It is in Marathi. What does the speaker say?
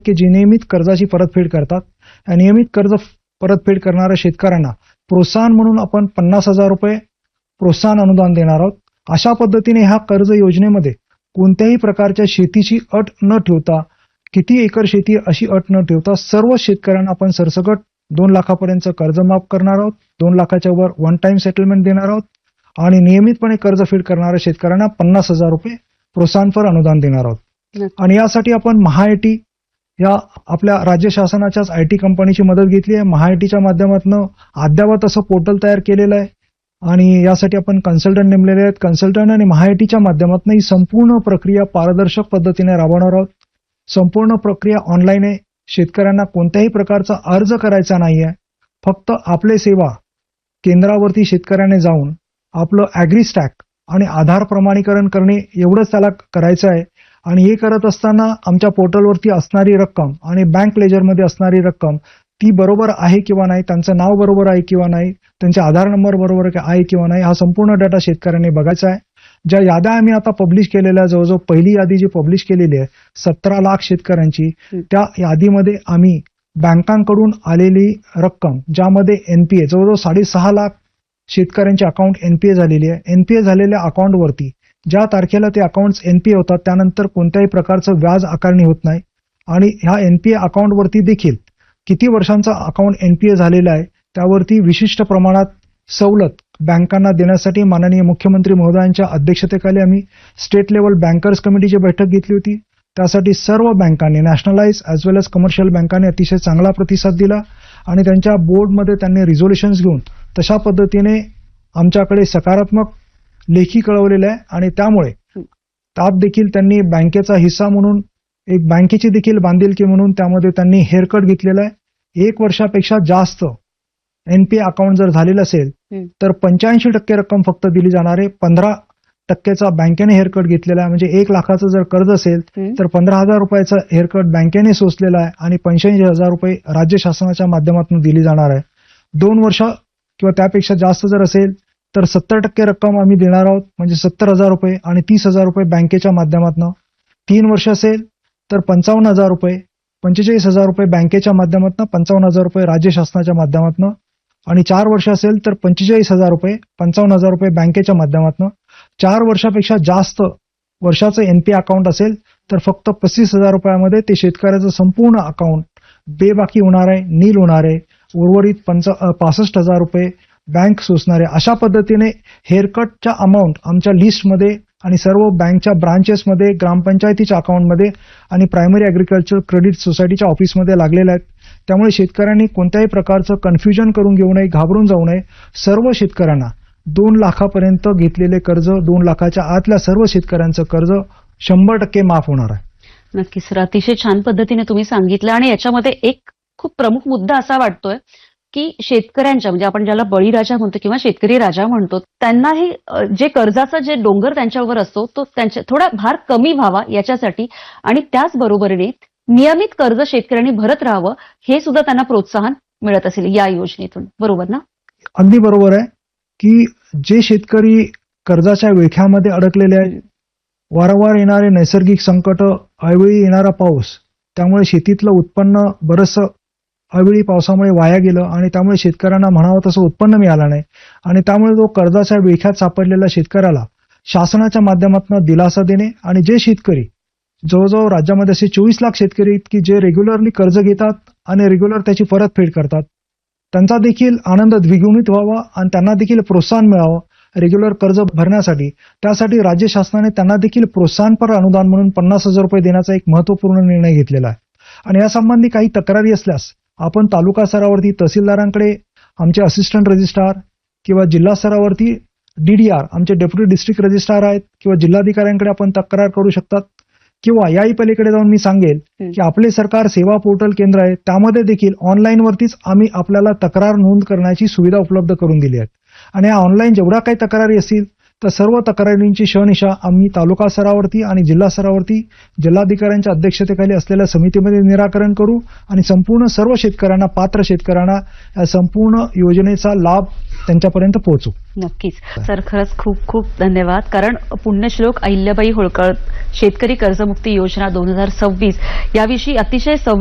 की जे नियमित कर्जाची परतफेड करतात. या नियमित कर्ज परतफेड करणाऱ्या शेतकऱ्यांना प्रोत्साहन म्हणून आपण 50,000 रुपये प्रोत्साहन अनुदान देणार आहोत. अशा पद्धतीने ह्या कर्ज योजनेमध्ये कोणत्याही प्रकारच्या शेतीची अट न ठेवता, किती एकर शेती अशी अट न ठेवता सर्व शेतकऱ्यांना आपण सरसकट 2 लाखापर्यंत कर्ज माफ करणार आहोत. 2 लाखाच्या वर वन टाइम सेटलमेंट देणार आहोत आणि नियमितपणे कर्जफेड करणाऱ्या शेतकऱ्यांना 50,000 रुपये प्रोत्साहनपर अनुदान देणार आहोत. आणि यासाठी आपण महाआयटी या आपल्या राज्य शासनाच्याच आयटी कंपनीची मदत घेतली आहे. महाआयटीच्या माध्यमातून अद्यावत असं पोर्टल तयार केलेलं आहे आणि यासाठी आपण कन्सल्टंट नेमलेले आहेत. कन्सल्टंट आणि महाआयटीच्या माध्यमातून ही संपूर्ण प्रक्रिया पारदर्शक पद्धतीने राबवणार आहोत. संपूर्ण प्रक्रिया ऑनलाईन आहे. शेतकऱ्यांना कोणत्याही प्रकारचा अर्ज करायचा नाहीये. फक्त आपले सेवा केंद्रावरती शेतकऱ्याने जाऊन आपलं ॲग्रीस्टॅक आणि आधार प्रमाणीकरण करणे एवढंच त्याला करायचं आहे. आणि हे करत असताना आमच्या पोर्टलवरती असणारी रक्कम आणि बँक लेजरमध्ये असणारी रक्कम ती बरोबर आहे किंवा नाही, त्यांचं नाव बरोबर आहे किंवा नाही, त्यांचे आधार नंबर बरोबर आहे किंवा नाही, हा संपूर्ण डाटा शेतकऱ्यांनी बघायचा आहे. ज्या याद्या आम्ही आता पब्लिश केलेल्या, जवळजवळ पहिली यादी जी पब्लिश केलेली आहे 17 लाख शेतकऱ्यांची, त्या यादीमध्ये आम्ही बँकांकडून आलेली रक्कम, ज्यामध्ये एनपीए जवळजवळ 6.5 लाख शेतकऱ्यांची अकाउंट एनपीए झालेली आहे. एनपीए झालेल्या अकाउंटवरती ज्या तारखेला ते अकाउंट्स एनपीए होतात त्यानंतर कोणत्याही प्रकारचं व्याज आकारणी होत नाही. आणि ह्या एनपीए अकाउंटवरती देखील किती वर्षांचा अकाउंट एनपीए झालेला आहे त्यावरती विशिष्ट प्रमाणात सवलत बँकांना देण्यासाठी माननीय मुख्यमंत्री महोदयांच्या अध्यक्षतेखाली आम्ही स्टेट लेवल बँकर्स कमिटीची बैठक घेतली होती. त्यासाठी सर्व बँकांनी, नॅशनलाइज ॲज वेल एज कमर्शियल बँकांनी अतिशय चांगला प्रतिसाद दिला आणि त्यांच्या बोर्डमध्ये त्यांनी रिझोल्युशन्स घेऊन तशा पद्धतीने आमच्याकडे सकारात्मक लेखी कळवलेलं आहे. आणि त्यामुळे त्यात देखील त्यांनी बँकेचा हिस्सा म्हणून एक बँकेची देखील बांधिलकी म्हणून त्यामध्ये त्यांनी हेअरकट घेतलेला आहे. 1 वर्षापेक्षा जास्त एनपीए अकाउंट जर झालेलं असेल तर 85% रक्कम फक्त दिली जाणार आहे. 15%चा बँकेने हेअरकट घेतलेला आहे. म्हणजे 1 लाखाचं जर कर्ज असेल तर 15,000 रुपयाचा हेअरकट बँकेने सोसलेला आहे आणि 85,000 रुपये राज्य शासनाच्या माध्यमातून दिली जाणार आहे. 2 वर्ष किंवा त्यापेक्षा जास्त जर असेल तर 70% रक्कम आम्ही देणार आहोत, म्हणजे 70,000 रुपये आणि 30,000 रुपये बँकेच्या माध्यमातून. 3 वर्ष असेल तर 55,000 रुपये, 45,000 रुपये बँकेच्या माध्यमातून, 55,000 रुपये राज्य शासनाच्या माध्यमातून. आणि 4 वर्ष असेल तर 45,000 रुपये, 55,000 रुपये बँकेच्या माध्यमातून. 4 वर्षापेक्षा जास्त वर्षाचं एनपीए अकाउंट असेल तर फक्त 35,000 रुपयामध्ये ते शेतकऱ्याचं संपूर्ण अकाउंट बेबाकी होणार आहे, नील होणार आहे. उर्वरित 65,000 रुपये बँक सोसणारे. अशा पद्धतीने हेअरकटच्या अमाऊंट आमच्या लिस्टमध्ये आणि सर्व बँकच्या ब्रांचेसमध्ये, ग्रामपंचायतीच्या अकाउंटमध्ये आणि प्रायमरी ॲग्रिकल्चर क्रेडिट सोसायटीच्या ऑफिसमध्ये लागलेल्या आहेत. त्यामुळे शेतकऱ्यांनी कोणत्याही प्रकारचं कन्फ्युजन करून घेऊ नये, घाबरून जाऊ नये. सर्व शेतकऱ्यांना 2 लाखापर्यंत घेतलेले कर्ज, 2 लाखाच्या आतल्या सर्व शेतकऱ्यांचं कर्ज 100% माफ होणार आहे. नक्कीच सर, अतिशय छान पद्धतीने तुम्ही सांगितलं. आणि याच्यामध्ये एक खूप प्रमुख मुद्दा असा वाटतोय की शेतकऱ्यांच्या, म्हणजे आपण ज्याला बळीराजा म्हणतो किंवा शेतकरी राजा म्हणतो, त्यांनाही जे कर्जाचा जे डोंगर त्यांच्यावर असतो तो त्यांच्या थोडा भार कमी व्हावा याच्यासाठी, आणि त्याचबरोबरीने नियमित कर्ज शेतकऱ्यांनी भरत राहावं हे सुद्धा त्यांना प्रोत्साहन मिळत असेल या योजनेतून, बरोबर ना? अगदी बरोबर आहे की जे शेतकरी कर्जाच्या विळख्यामध्ये अडकलेले आहेत, वारंवार येणारे नैसर्गिक संकट, अवेळी येणारा पाऊस, त्यामुळे शेतीतलं उत्पन्न बरंचसं अवेळी पावसामुळे वाया गेलं आणि त्यामुळे शेतकऱ्यांना म्हणावं तसं उत्पन्न मिळालं नाही. आणि त्यामुळे तो कर्जाच्या विळख्यात सापडलेल्या शेतकऱ्याला शासनाच्या माध्यमातून दिलासा देणे, आणि जे शेतकरी जवळजवळ राज्यामध्ये असे 24 लाख शेतकरी आहेत की जे रेग्युलरली कर्ज घेतात आणि रेग्युलर त्याची परतफेड करतात, त्यांचा देखील आनंद द्विगुणित व्हावा आणि त्यांना देखील प्रोत्साहन मिळावं रेग्युलर कर्ज भरण्यासाठी. त्यासाठी राज्य शासनाने त्यांना देखील प्रोत्साहनपर अनुदान म्हणून 50,000 रुपये देण्याचा एक महत्त्वपूर्ण निर्णय घेतलेला आहे. आणि यासंबंधी काही तक्रारी असल्यास आपण तालुका स्तरावरती तहसीलदारांकडे, आमचे असिस्टंट रजिस्ट्रार किंवा जिल्हा स्तरावरती डीडीआर, आमचे डेप्युटी डिस्ट्रिक्ट रजिस्ट्रार आहेत किंवा जिल्हाधिकाऱ्यांकडे आपण तक्रार करू शकतात. किंवा याही पलीकडे जाऊन मी सांगेल की आपले सरकार सेवा पोर्टल केंद्र आहे, त्यामध्ये देखील ऑनलाईनवरतीच आम्ही आपल्याला तक्रार नोंद करण्याची सुविधा उपलब्ध करून दिली आहे. आणि या ऑनलाईन जेवढ्या काही तक्रारी असतील तर सर्व तक्रारींची शहनिशा आम्ही तालुका स्तरावरती आणि जिल्हा स्तरावरती जिल्हाधिकाऱ्यांच्या अध्यक्षतेखाली असलेल्या समितीमध्ये निराकरण करू आणि संपूर्ण सर्व शेतकऱ्यांना, पात्र शेतकऱ्यांना या संपूर्ण योजनेचा लाभ त्यांच्यापर्यंत पोहोचू. नक्कीच सर, खरंच खूप खूप धन्यवाद. कारण पुण्यश्लोक अहिल्याबाई होळकर शेतकरी कर्जमुक्ती योजना 2026 याविषयी अतिशय